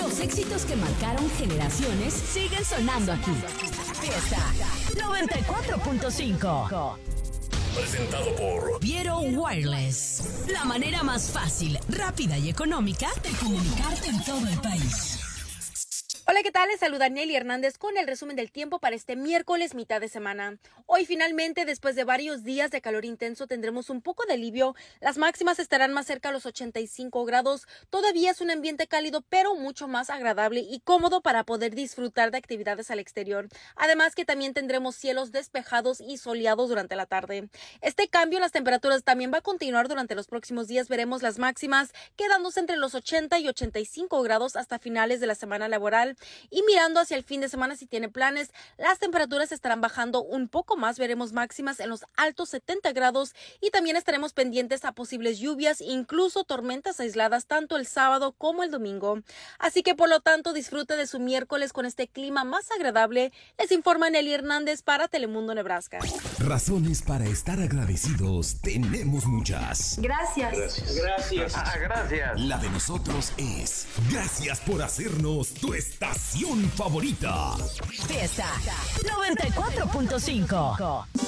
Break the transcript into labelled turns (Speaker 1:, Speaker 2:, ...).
Speaker 1: Los éxitos que marcaron generaciones siguen sonando aquí. Fiesta 94.5.
Speaker 2: Presentado por
Speaker 1: Viero Wireless. La manera más fácil, rápida y económica de comunicarte en todo el país.
Speaker 3: Hola, ¿qué tal? Les saluda Nelly Hernández con el resumen del tiempo para este miércoles, mitad de semana. Hoy finalmente, después de varios días de calor intenso, tendremos un poco de alivio. Las máximas estarán más cerca a los 85 grados. Todavía es un ambiente cálido, pero mucho más agradable y cómodo para poder disfrutar de actividades al exterior. Además que también tendremos cielos despejados y soleados durante la tarde. Este cambio en las temperaturas también va a continuar durante los próximos días. Veremos las máximas quedándose entre los 80 y 85 grados hasta finales de la semana laboral. Y mirando hacia el fin de semana, si tiene planes, las temperaturas estarán bajando un poco más. Veremos máximas en los altos 70 grados y también estaremos pendientes a posibles lluvias, incluso tormentas aisladas, tanto el sábado como el domingo. Así que, por lo tanto, disfrute de su miércoles con este clima más agradable. Les informa Nelly Hernández para Telemundo, Nebraska.
Speaker 2: Razones para estar agradecidos tenemos muchas.
Speaker 4: Gracias.
Speaker 5: Gracias.
Speaker 6: Gracias.
Speaker 2: La de nosotros es gracias por hacernos tu estación favorita.
Speaker 1: Fiesta 94.5.